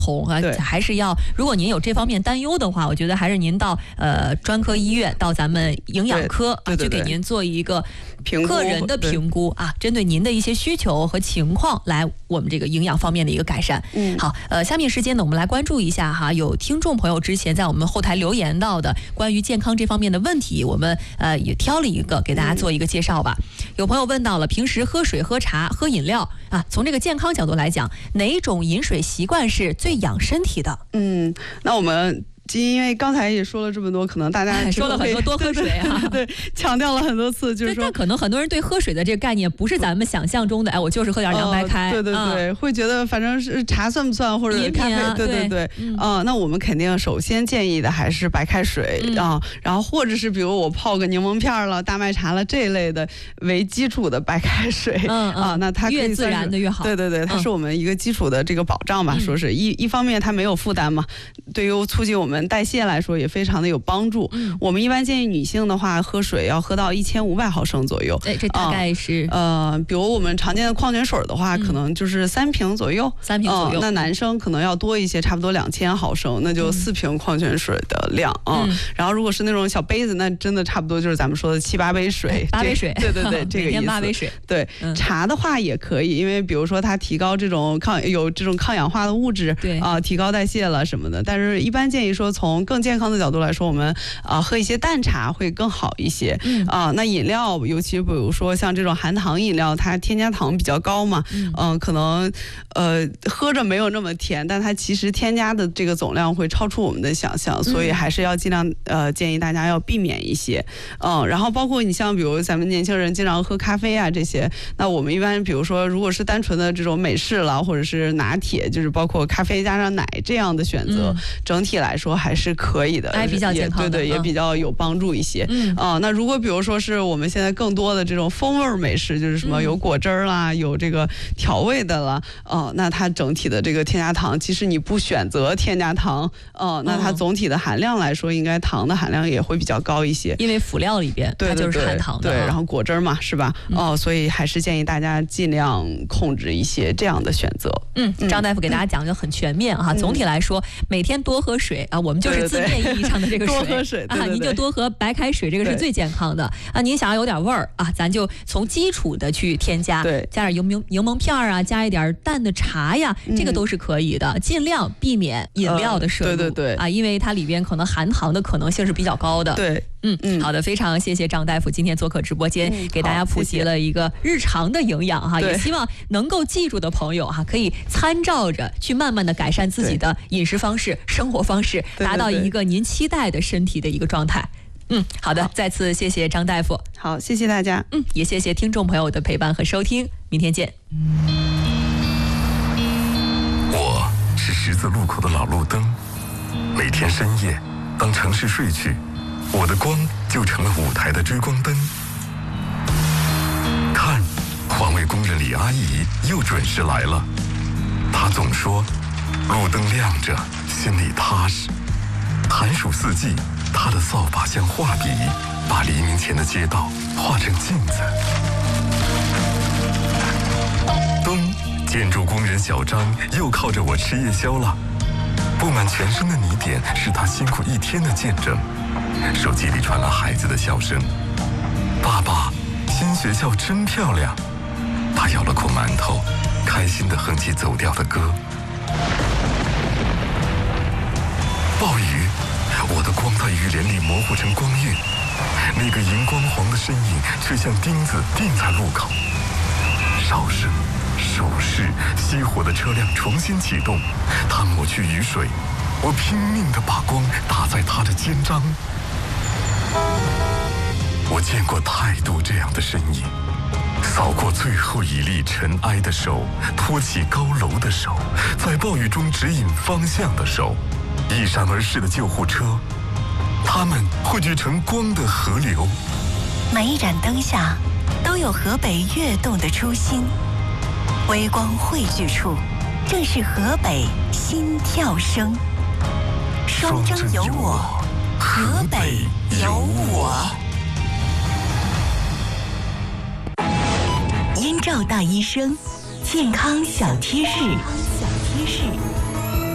红啊，还是要，如果您有这方面担忧的话，我觉得还是您到专科医院，到咱们营养科去给您做一个个人的评估啊，针对您的一些需求和情况来我们这个营养方面的一个改善。好，下面时间呢，我们来关注一下哈，有听众朋友之前在我们后台留言到的关于健康这方面的问题，我们也挑了一个给大家做一个介绍吧。有朋友问到了，平时喝水、喝茶、喝饮料啊，从这个健康角度来讲，哪种饮水习惯是最养身体的？ 那我们因为刚才也说了这么多，可能大家说了很多多喝水啊， 对，强调了很多次，就是说， 但可能很多人对喝水的这个概念不是咱们想象中的，我就是喝点凉白开， 对，会觉得反正是茶算不算，或者咖啡，对，那我们肯定首先建议的还是白开水然后或者是比如我泡个柠檬片了、大麦茶了这一类的为基础的白开水那它可以越自然的越好， 对，它是我们一个基础的这个保障吧，说是一方面它没有负担嘛，对于促进我们代谢来说也非常的有帮助。我们一般建议女性的话，喝水要喝到1500毫升左右。 这大概是比如我们常见的矿泉水的话，可能就是3瓶左右。那男生可能要多一些，差不多2000毫升，那就4瓶矿泉水的量然后如果是那种小杯子，那真的差不多就是咱们说的7、8杯水。 8杯水， 对，这个意思。 每天8杯水。 对，茶的话也可以，因为比如说它提高这种抗氧化的物质，提高代谢了什么的。但是一般建议说，从更健康的角度来说，我们喝一些淡茶会更好一些。那饮料，尤其比如说像这种含糖饮料，它添加糖比较高嘛，可能喝着没有那么甜，但它其实添加的这个总量会超出我们的想象，所以还是要尽量建议大家要避免一些。然后包括你像比如咱们年轻人经常喝咖啡啊这些，那我们一般比如说如果是单纯的这种美式了，或者是拿铁，就是包括咖啡加上奶这样的选择，整体来说还是可以的， 比较健康的， 对，也比较有帮助一些。那如果比如说是我们现在更多的这种风味美食，就是什么有果汁啦，有这个调味的了，那它整体的这个添加糖，其实你不选择添加糖，那它总体的含量来说，应该糖的含量也会比较高一些， 因为辅料里边它就是含糖的， 对，然后果汁嘛，是吧？所以还是建议大家尽量控制一些这样的选择。 张大夫给大家讲的很全面哈，总体来说，每天多喝水啊，我们就是字面意义上的这个水， 多喝水啊，您就多喝白开水，这个是最健康的啊。您想要有点味儿啊，咱就从基础的去添加，加点柠檬片啊，加一点淡的茶呀，这个都是可以的，尽量避免饮料的摄入， 对啊，因为它里边可能含糖的可能性是比较高的。 对， 好的，非常谢谢张大夫今天做客直播间，给大家普及了一个日常的营养哈，也希望能够记住的朋友哈，可以参照着去慢慢的改善自己的饮食方式、生活方式，达到一个您期待的身体的一个状态。好的，再次谢谢张大夫。 好，谢谢大家。 也谢谢听众朋友的陪伴和收听，明天见。 我是十字路口的老路灯，每天深夜，当城市睡去，我的光就成了舞台的追光灯。看，环卫工人李阿姨又准时来了。她总说，路灯亮着，心里踏实。寒暑四季，她的扫把像画笔，把黎明前的街道画成镜子。冬，建筑工人小张又靠着我吃夜宵了。布满全身的泥点是他辛苦一天的见证。手机里传来孩子的笑声：“爸爸，新学校真漂亮。”他咬了口馒头，开心地哼起走调的歌。暴雨，我的光在雨帘里模糊成光晕，那个荧光黄的身影却像钉子钉在路口。哨声、手势，熄火的车辆重新启动，他抹去雨水，我拼命地把光打在他的肩章。我见过太多这样的身影，扫过最后一粒尘埃的手，托起高楼的手，在暴雨中指引方向的手，一闪而逝的救护车，它们汇聚成光的河流。 每一盏灯下都有河北跃动的初心，微光汇聚处正是河北心跳声。双征有我，河北有我。燕赵大医生健康小贴士。